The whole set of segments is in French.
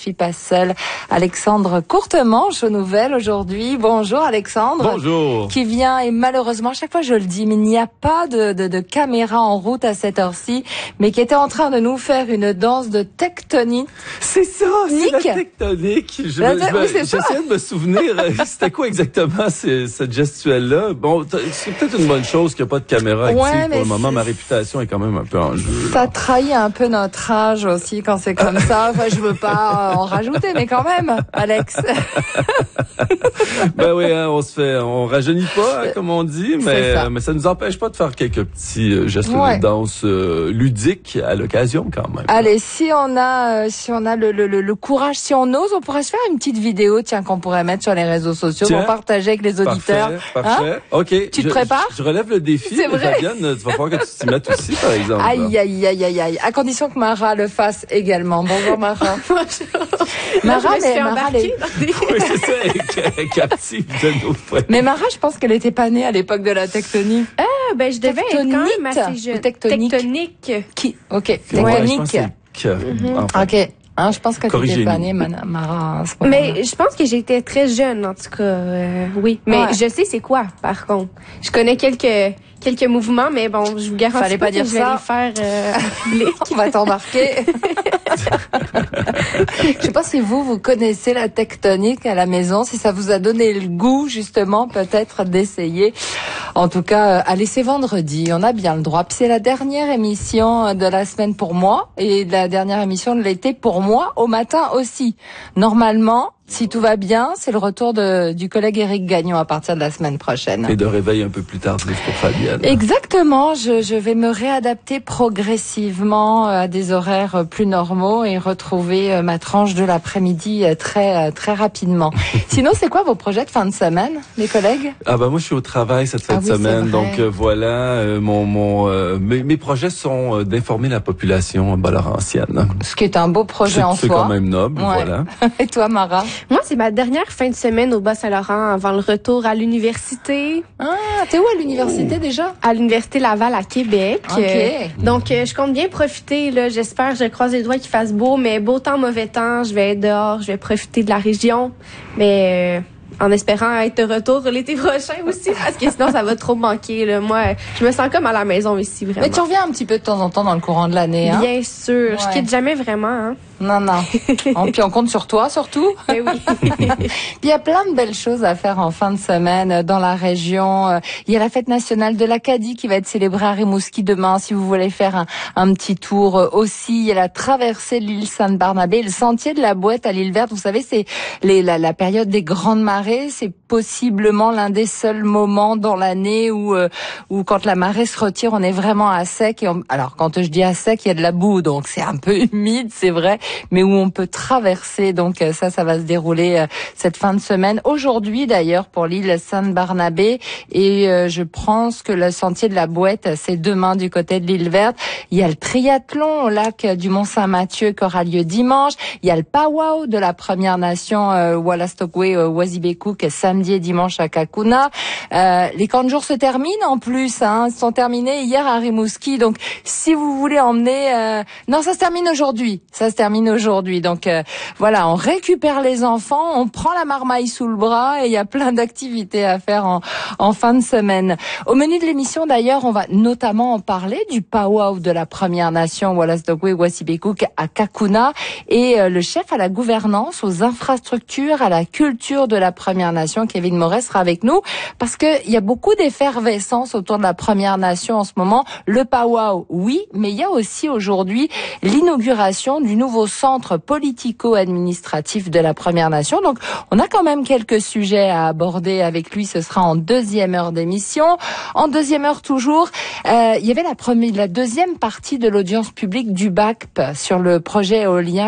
suis pas seule. Alexandre Courtemanche aux nouvelles aujourd'hui. Bonjour Alexandre. Bonjour. Qui vient, et malheureusement, à chaque fois je le dis, mais il n'y a pas de caméra en route à cette heure-ci, mais qui était en train de nous faire une danse de tectonique. C'est ça, c'est la tectonique. J'essaie de me souvenir, c'était quoi exactement cette gestuelle-là? Bon, c'est peut-être une bonne chose qu'il n'y a pas de caméra active pour le moment. Ma réputation est quand même un peu en jeu. Ça trahit un peu notre âge aussi quand c'est comme ça. Enfin, je veux pas en rajouter, mais quand même, Alex. Ben oui, hein, on rajeunit pas, hein, comme on dit, mais ça nous empêche pas de faire quelques petits gestes de danse ludiques à l'occasion quand même. Allez, si on a le courage, si on ose, on pourrait se faire une petite vidéo, tiens, qu'on pourrait mettre sur les réseaux sociaux pour partager avec les auditeurs. Parfait. Hein? OK. Tu te prépares? Je relève le défi. C'est vrai. Fabienne, tu vas falloir que tu t'y mettes aussi, par exemple. Aïe. À condition que Mara le fasse également. Bonjour Mara. Bonjour. Mara, oui, c'est ça, captive de nos frères. Mais Mara, je pense qu'elle était pas née à l'époque de la tectonique. Ben, je devais être quand même assez jeune. Tectonique. Ok. Tectonique. Ok. Hein, je pense que tu n'étais pas née, Mara. Mais je pense que j'étais très jeune, en tout cas. Oui. Mais je sais c'est quoi, par contre. Je connais quelques mouvements, mais bon, je vous garantis pas que je vais les faire public. On va t'embarquer. Je sais pas si vous connaissez la tectonique à la maison, si ça vous a donné le goût, justement, peut-être d'essayer. En tout cas, allez, c'est vendredi, on a bien le droit. Puis c'est la dernière émission de la semaine pour moi et la dernière émission de l'été pour moi au matin aussi. Normalement, si tout va bien, c'est le retour du collègue Éric Gagnon à partir de la semaine prochaine. Et de réveil un peu plus tardif pour Fabienne. Exactement, je vais me réadapter progressivement à des horaires plus normaux et retrouver ma tranche de l'après-midi très rapidement. Sinon, c'est quoi vos projets de fin de semaine, les collègues? Ah ben moi je suis au travail cette fin de semaine, donc voilà, mes projets sont d'informer la population bas-laurentienne. Ce qui est un beau projet en soi. C'est quand même noble, voilà. Et toi, Mara? Moi, c'est ma dernière fin de semaine au Bas-Saint-Laurent avant le retour à l'université. Ah, t'es où à l'université déjà? À l'Université Laval à Québec. Okay. Donc, je compte bien profiter, là. J'espère, je croise les doigts qu'il fasse beau, mais beau temps, mauvais temps, je vais être dehors, je vais profiter de la région. Mais, en espérant être de retour l'été prochain aussi, parce que sinon, ça va trop me manquer, là. Moi, je me sens comme à la maison ici, vraiment. Mais tu reviens un petit peu de temps en temps dans le courant de l'année, hein? Bien sûr. Je quitte jamais vraiment, hein. Non. Puis on compte sur toi, surtout. Eh oui. Puis il y a plein de belles choses à faire en fin de semaine dans la région. Il y a la fête nationale de l'Acadie qui va être célébrée à Rimouski demain. Si vous voulez faire un petit tour aussi, il y a la traversée de l'île Sainte-Barnabé, le sentier de la Bouette à l'île Verte. Vous savez, c'est la période des grandes marées. C'est possiblement l'un des seuls moments dans l'année où quand la marée se retire, on est vraiment à sec. Alors quand je dis à sec, il y a de la boue, donc c'est un peu humide, c'est vrai, mais où on peut traverser. Donc ça va se dérouler cette fin de semaine. Aujourd'hui d'ailleurs pour l'île Sainte-Barnabé, et je pense que le sentier de la Bouette, c'est demain du côté de l'île Verte. Il y a le triathlon au lac du Mont-Saint-Mathieu qui aura lieu dimanche. Il y a le powwow de la Première Nation Wallastokwe-Wazibekuk samedi et dimanche à Kakuna. Les camps de jour se terminent en plus, hein, sont terminés hier à Rimouski. Donc si vous voulez emmener, non, ça se termine aujourd'hui. Donc voilà, on récupère les enfants, on prend la marmaille sous le bras et il y a plein d'activités à faire en fin de semaine. Au menu de l'émission d'ailleurs, on va notamment en parler du powwow de la Première Nation Wallastokwe-Wazibekuk à Kakuna et le chef à la gouvernance, aux infrastructures, à la culture de la Première Nation, Kevin Moret, sera avec nous parce que il y a beaucoup d'effervescence autour de la Première Nation en ce moment. Le powwow, oui, mais il y a aussi aujourd'hui l'inauguration du nouveau centre politico-administratif de la Première Nation. Donc, on a quand même quelques sujets à aborder avec lui. Ce sera en deuxième heure d'émission. En deuxième heure toujours, il y avait la deuxième partie de l'audience publique du BACP sur le projet éolien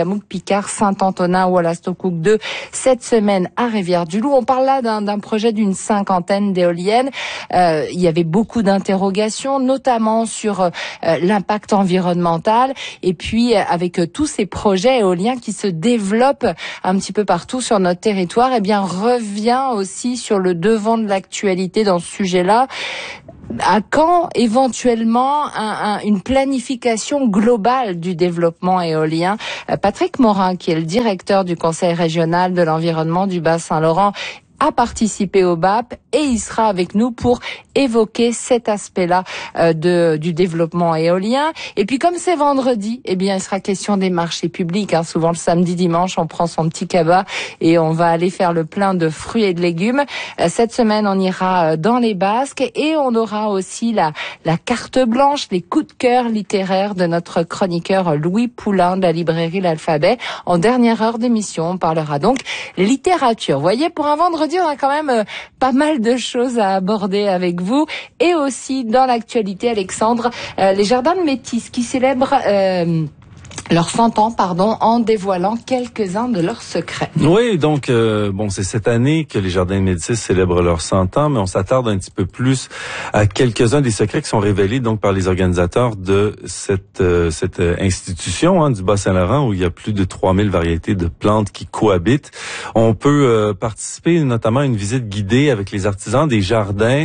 Poinégamouk-Picard-Saint-Antonin-Wallastokuk 2 cette semaine à Rivière-du-Loup. On parle là d'un projet d'une 50aine d'éoliennes. Il y avait beaucoup d'interrogations, notamment sur l'impact environnemental et puis avec tout tous ces projets éoliens qui se développent un petit peu partout sur notre territoire, eh bien revient aussi sur le devant de l'actualité dans ce sujet-là. À quand éventuellement une planification globale du développement éolien? Patrick Morin, qui est le directeur du Conseil régional de l'environnement du Bas-Saint-Laurent, a participé au BAP et il sera avec nous pour évoquer cet aspect-là du développement éolien. Et puis comme c'est vendredi, eh bien il sera question des marchés publics. Souvent le samedi, dimanche, on prend son petit cabas et on va aller faire le plein de fruits et de légumes. Cette semaine, on ira dans les Basques et on aura aussi la carte blanche, les coups de cœur littéraires de notre chroniqueur Louis Poulain de la librairie L'Alphabet. En dernière heure d'émission, on parlera donc littérature. Vous voyez, pour un vendredi, on a quand même pas mal de choses à aborder avec vous. Et aussi dans l'actualité, Alexandre, les Jardins de Métis qui célèbrent leurs 100 ans, en dévoilant quelques-uns de leurs secrets. Oui, donc c'est cette année que les Jardins de Métis célèbrent leurs 100 ans, mais on s'attarde un petit peu plus à quelques-uns des secrets qui sont révélés donc par les organisateurs de cette institution du Bas-Saint-Laurent où il y a plus de 3000 variétés de plantes qui cohabitent. On peut participer notamment à une visite guidée avec les artisans des jardins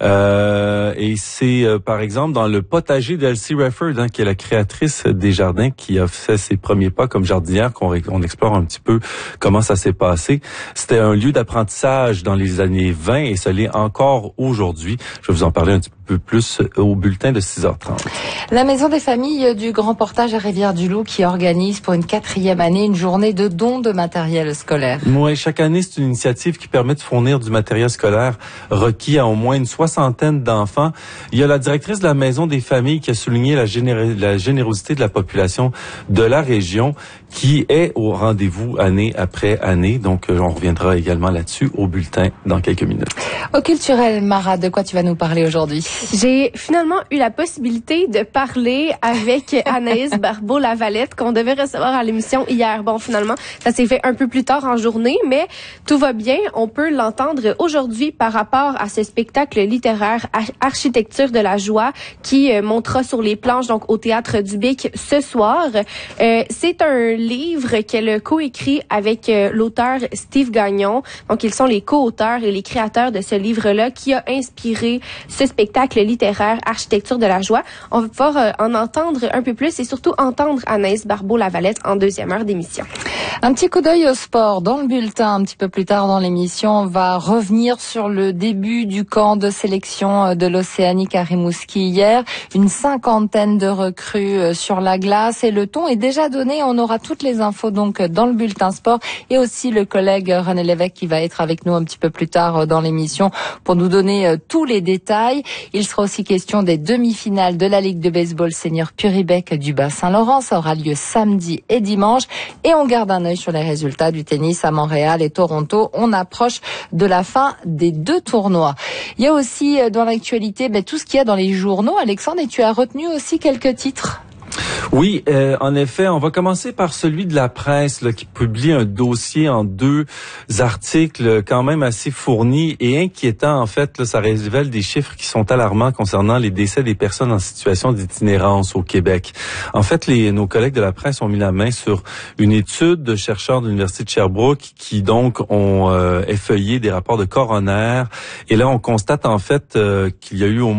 et c'est par exemple dans le potager d'Elsie Rafford qui est la créatrice des jardins qui a fait ses premiers pas comme jardinière, qu'on explore un petit peu comment ça s'est passé. C'était un lieu d'apprentissage dans les années 20 et ça l'est encore aujourd'hui. Je vais vous en parler un petit peu plus au bulletin de 6h30. La Maison des familles du Grand Portage à Rivière-du-Loup qui organise pour une 4e année une journée de dons de matériel scolaire. Oui, chaque année, c'est une initiative qui permet de fournir du matériel scolaire requis à au moins une 60aine d'enfants. Il y a la directrice de la Maison des familles qui a souligné la générosité de la population de la région qui est au rendez-vous année après année. Donc, on reviendra également là-dessus au bulletin dans quelques minutes. Au culturel, Mara, de quoi tu vas nous parler aujourd'hui? J'ai finalement eu la possibilité de parler avec Anaïs Barbeau-Lavalette qu'on devait recevoir à l'émission hier. Bon, finalement, ça s'est fait un peu plus tard en journée, mais tout va bien. On peut l'entendre aujourd'hui par rapport à ce spectacle littéraire Architecture de la joie qui montera sur les planches donc au Théâtre du Bic ce soir. C'est un livre qu'elle a coécrit avec l'auteur Steve Gagnon. Donc, ils sont les co-auteurs et les créateurs de ce livre-là qui a inspiré ce spectacle littéraire Architecture de la joie. On va pouvoir en entendre un peu plus et surtout entendre Anaïs Barbeau-Lavalette en 2e heure d'émission. Un petit coup d'œil au sport. Dans le bulletin, un petit peu plus tard dans l'émission, on va revenir sur le début du camp de sélection de l'Océanique à Rimouski hier. Une 50aine de recrues sur la glace et le ton est déjà donné. On aura toutes les infos donc dans le bulletin sport et aussi le collègue René Lévesque qui va être avec nous un petit peu plus tard dans l'émission pour nous donner tous les détails. Il sera aussi question des demi-finales de la Ligue de baseball senior Puribec du Bas-Saint-Laurent. Ça aura lieu samedi et dimanche. Et on garde un œil sur les résultats du tennis à Montréal et Toronto. On approche de la fin des 2 tournois. Il y a aussi dans l'actualité tout ce qu'il y a dans les journaux, Alexandre, et tu as retenu aussi quelques titres. Oui, en effet, on va commencer par celui de la presse qui publie un dossier en 2 articles quand même assez fournis et inquiétants. En fait, ça révèle des chiffres qui sont alarmants concernant les décès des personnes en situation d'itinérance au Québec. En fait, nos collègues de la presse ont mis la main sur une étude de chercheurs de l'Université de Sherbrooke qui donc ont effeuillé des rapports de coroner. Et là, on constate en fait qu'il y a eu au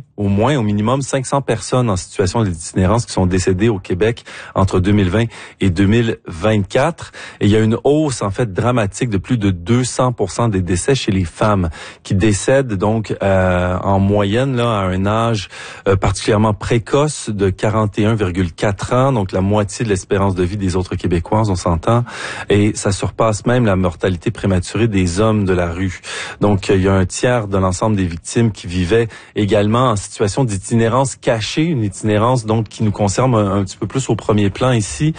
minimum 500 personnes en situation d'itinérance qui sont décédées au Québec entre 2020 et 2024. Et il y a une hausse, en fait, dramatique de plus de 200% des décès chez les femmes qui décèdent donc en moyenne à un âge particulièrement précoce de 41,4 ans, donc la moitié de l'espérance de vie des autres Québécoises, on s'entend. Et ça surpasse même la mortalité prématurée des hommes de la rue. Donc, il y a un tiers de l'ensemble des victimes qui vivaient également en situation d'itinérance cachée, une itinérance donc qui nous concerne un petit peu plus au premier plan ici.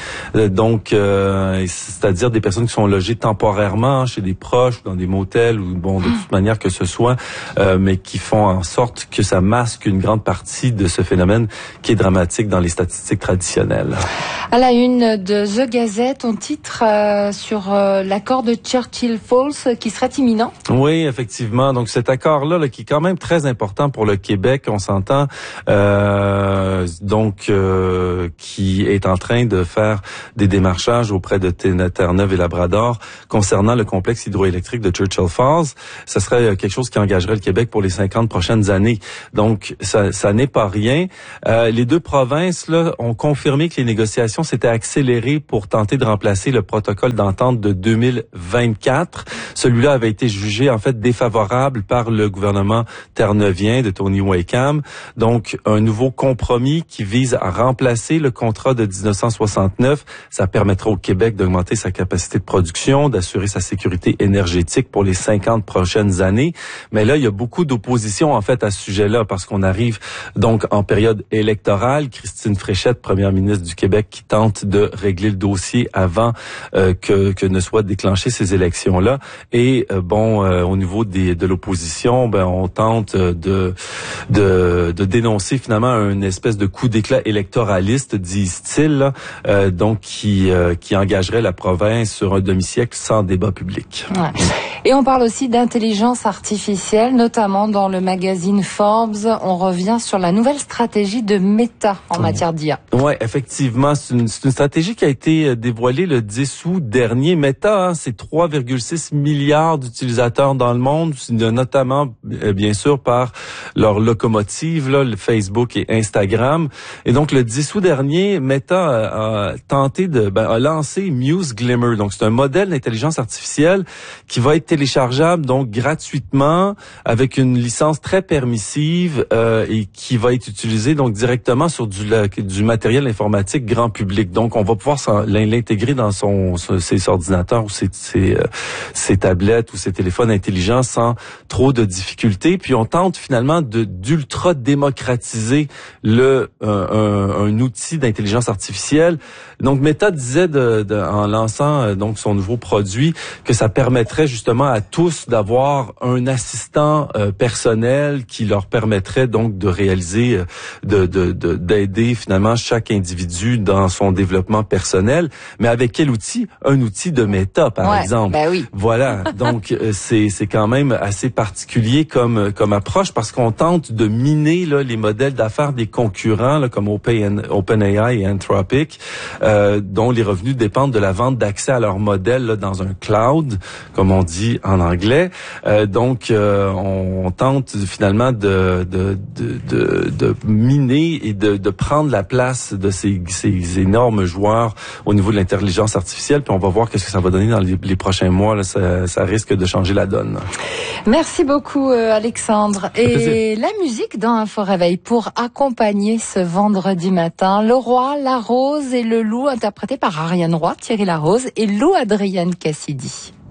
C'est-à-dire des personnes qui sont logées temporairement chez des proches, dans des motels ou de toute manière que ce soit, mais qui font en sorte que ça masque une grande partie de ce phénomène qui est dramatique dans les statistiques traditionnelles. À la une de The Gazette, on titre sur l'accord de Churchill Falls qui serait imminent. Oui, effectivement. Donc cet accord-là qui est quand même très important pour le Québec. on s'entend, qui est en train de faire des démarchages auprès de Terre-Neuve et Labrador concernant le complexe hydroélectrique de Churchill Falls. Ça serait quelque chose qui engagerait le Québec pour les 50 prochaines années. Donc, ça n'est pas rien. Les deux provinces là, ont confirmé que les négociations s'étaient accélérées pour tenter de remplacer le protocole d'entente de 2024. Celui-là avait été jugé en fait défavorable par le gouvernement terre-neuvien de Tony Wakeham. Donc, un nouveau compromis qui vise à remplacer le contrat de 1969. Ça permettra au Québec d'augmenter sa capacité de production, d'assurer sa sécurité énergétique pour les 50 prochaines années. Mais là, il y a beaucoup d'opposition en fait à ce sujet-là parce qu'on arrive donc en période électorale. Christine Fréchette, première ministre du Québec, qui tente de régler le dossier avant que ne soient déclenchées ces élections-là. Et au niveau de l'opposition, on tente de dénoncer finalement une espèce de coup d'éclat électoraliste, disent-ils, qui engagerait la province sur un demi-siècle sans débat public. Ouais. Et on parle aussi d'intelligence artificielle, notamment dans le magazine Forbes. On revient sur la nouvelle stratégie de Meta en matière d'IA. Ouais, effectivement, c'est une stratégie qui a été dévoilée le 10 août dernier. Meta, c'est 3,6 milliards d'utilisateurs dans le monde, notamment bien sûr par leur locomotive, là, le Facebook et Instagram. Et donc le 10 août dernier, Meta a tenté a lancé Muse Glimmer. Donc c'est un modèle d'intelligence artificielle qui va être téléchargeable donc gratuitement avec une licence très permissive et qui va être utilisé donc directement sur du matériel informatique grand public. Donc on va pouvoir l'intégrer dans ses ordinateurs ou ses tablettes ou ses téléphones intelligents sans trop de difficultés. Puis on tente finalement d'ultra démocratiser un outil d'intelligence artificielle. Donc Meta disait en lançant donc son nouveau produit que ça permettrait justement à tous d'avoir un assistant personnel qui leur permettrait donc de réaliser d'aider finalement chaque individu dans son développement personnel. Mais avec quel outil? Un outil de Meta par exemple. Ben oui. Voilà. Donc c'est quand même assez particulier comme approche parce qu'on tente de miner là les modèles d'affaires des concurrents là, comme OpenAI et Anthropic, dont les revenus dépendent de la vente d'accès à leurs modèles là, dans un cloud, comme on dit en anglais. On tente finalement de miner et de prendre la place de ces énormes joueurs au niveau de l'intelligence artificielle. Puis on va voir qu'est-ce que ça va donner dans les prochains mois. Là, ça risque de changer la donne. Merci beaucoup Alexandre. Et la musique dans Info Réveil pour accompagner ce vendredi matin. Le Roi, la Rose et le Loup, interprété par Ariane Roy, Thierry Larose et Lou Adrienne Cassidy.